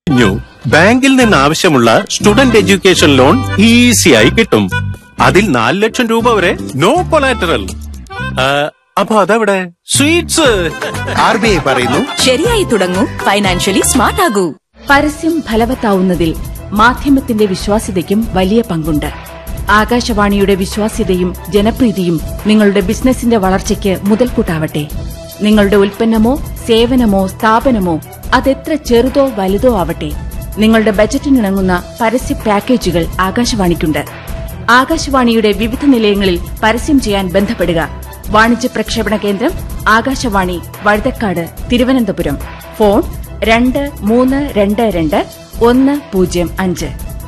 ബാങ്കിൽ നിന്ന് ആവശ്യമുള്ള സ്റ്റുഡന്റ് എഡ്യൂക്കേഷൻ ലോൺ ഈസിയായി കിട്ടും. അതിൽ 4 ലക്ഷം രൂപ വരെ നോ കൊളാറ്ററൽ. അപ്പൊ അതെവിടെ? സ്വീറ്റ്സ്. RBI പറയുന്നു, ശരിയായി തുടങ്ങൂ, ഫൈനാൻഷ്യലി സ്മാർട്ട് ആകൂ. പരസ്യം ഫലവത്താവുന്നതിൽ മാധ്യമത്തിന്റെ വിശ്വാസ്യതയ്ക്കും വലിയ പങ്കുണ്ട്. ആകാശവാണിയുടെ വിശ്വാസ്യതയും ജനപ്രീതിയും നിങ്ങളുടെ ബിസിനസിന്റെ വളർച്ചയ്ക്ക് മുതൽക്കൂട്ടാവട്ടെ. നിങ്ങളുടെ ഉൽപ്പന്നമോ സേവനമോ സ്ഥാപനമോ അതെത്ര ചെറുതോ വലുതോ ആവട്ടെ, നിങ്ങളുടെ ബജറ്റിനിണങ്ങുന്ന പരസ്യ പാക്കേജുകൾ ആകാശവാണിക്കുണ്ട്. ആകാശവാണിയുടെ വിവിധ നിലയങ്ങളിൽ പരസ്യം ചെയ്യാൻ ബന്ധപ്പെടുക. വാണിജ്യ പ്രക്ഷേപണ കേന്ദ്രം Akashvani, Vazhuthacaud, Thiruvananthapuram. Phone 2322 105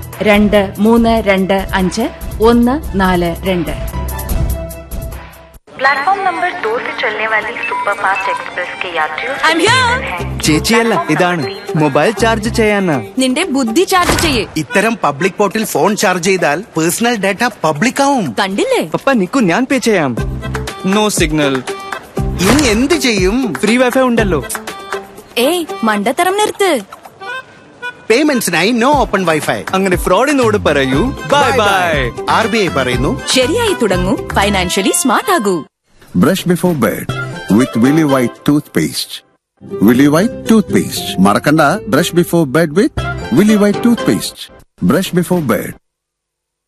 2325 142. Platform number 2 से चलने वाली सुपरफास्ट एक्सप्रेस के यात्रियों ചേച്ചിയല്ല, ഇതാണ് മൊബൈൽ ചാർജ് ചെയ്യാനാ. നിന്റെ ബുദ്ധി ചാർജ് ചെയ്യേ. ഇത്തരം പബ്ലിക് പോർട്ടിൽ ഫോൺ ചാർജ് ചെയ്താൽ പേഴ്സണൽ ഡാറ്റ പബ്ലിക് ആവും. കണ്ടില്ലേ? പപ്പ നിക്കു, ഞാൻ പേ ചെയ്യാം. No signal. ഇനി എന്ത് ചെയ്യും? ഫ്രീ വൈഫൈ ഉണ്ടല്ലോ. ഏയ് മണ്ടത്തരം നിർത്ത്. പേയ്മെന്റ്സിനായി നോ ഓപ്പൺ വൈഫൈ. അങ്ങനെ ഫ്രോഡിനോട് പറയൂ ബൈ ബൈ. RBI പറയുന്നു, ശരിയായി തുടങ്ങൂ, financially smart ആകൂ. Brush before bed with Willy White toothpaste. Willy White toothpaste. Marakanda, brush before bed with Willy White toothpaste. Brush before bed.